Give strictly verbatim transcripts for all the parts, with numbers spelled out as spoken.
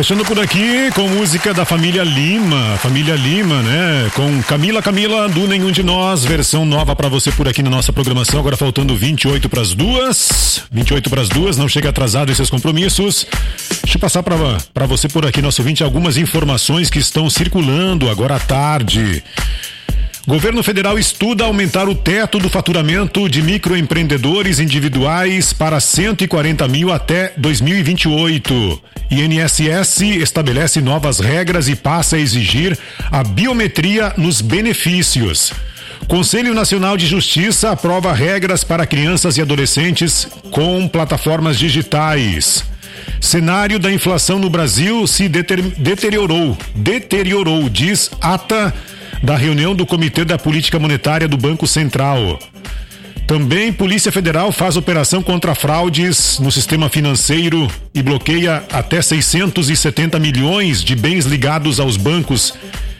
Fechando por aqui com música da família Lima, família Lima, né? Com Camila, Camila, do Nenhum de Nós, versão nova pra você por aqui na nossa programação, agora faltando vinte e oito para as duas, vinte e oito para as duas, não chega atrasado em seus compromissos. Deixa eu passar pra, pra você por aqui, nosso ouvinte, algumas informações que estão circulando agora à tarde. Governo Federal estuda aumentar o teto do faturamento de microempreendedores individuais para cento e quarenta mil até dois mil e vinte e oito. I N S S estabelece novas regras e passa a exigir a biometria nos benefícios. Conselho Nacional de Justiça aprova regras para crianças e adolescentes com plataformas digitais. Cenário da inflação no Brasil se deter- deteriorou, deteriorou, diz ata da reunião do Comitê da Política Monetária do Banco Central. Também Polícia Federal faz operação contra fraudes no sistema financeiro e bloqueia até seiscentos e setenta milhões de bens ligados aos bancos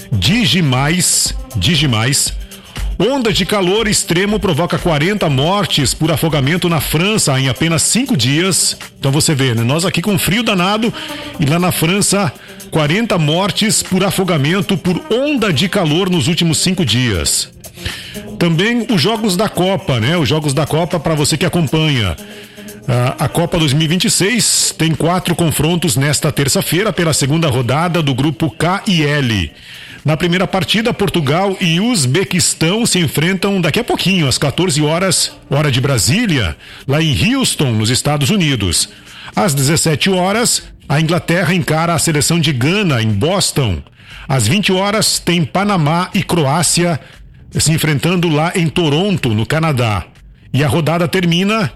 Digimais, Digimais. Onda de calor extremo provoca quarenta mortes por afogamento na França em apenas cinco dias. Então você vê, né? Nós aqui com frio danado e lá na França quarenta mortes por afogamento por onda de calor nos últimos cinco dias. Também os Jogos da Copa, né? Os Jogos da Copa para você que acompanha. A Copa dois mil e vinte e seis tem quatro confrontos nesta terça-feira pela segunda rodada do grupo K e L. Na primeira partida, Portugal e Uzbequistão se enfrentam daqui a pouquinho, às quatorze horas, hora de Brasília, lá em Houston, nos Estados Unidos. Às dezessete horas, a Inglaterra encara a seleção de Gana, em Boston. Às vinte horas, tem Panamá e Croácia se enfrentando lá em Toronto, no Canadá. E a rodada termina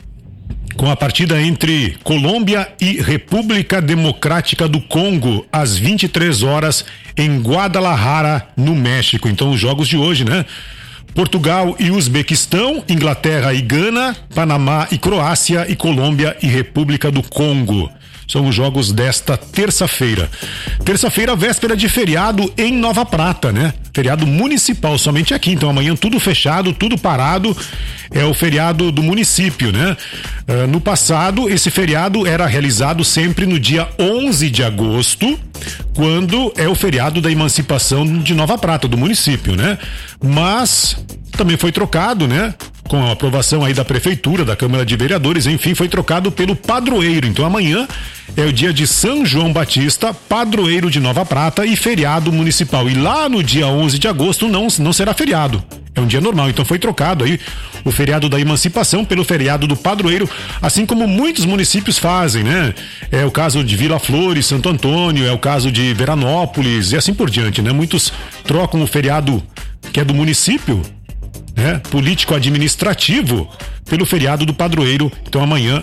com a partida entre Colômbia e República Democrática do Congo, às vinte e três horas, em Guadalajara, no México. Então, os jogos de hoje, né? Portugal e Uzbequistão, Inglaterra e Gana, Panamá e Croácia e Colômbia e República do Congo. São os jogos desta terça-feira. Terça-feira, véspera de feriado em Nova Prata, né? Feriado municipal, somente aqui. Então amanhã tudo fechado, tudo parado. É o feriado do município, né? Uh, no passado, esse feriado era realizado sempre no dia onze de agosto, quando é o feriado da emancipação de Nova Prata, do município, né? Mas também foi trocado, né? Com a aprovação aí da prefeitura, da Câmara de Vereadores, enfim, foi trocado pelo padroeiro. Então amanhã é o dia de São João Batista, padroeiro de Nova Prata e feriado municipal. E lá no dia onze de agosto não, não será feriado. É um dia normal, então foi trocado aí o feriado da emancipação pelo feriado do padroeiro, assim como muitos municípios fazem, né? É o caso de Vila Flores, Santo Antônio, é o caso de Veranópolis e assim por diante, né? Muitos trocam o feriado que é do município, né? Político-administrativo, pelo feriado do padroeiro. Então amanhã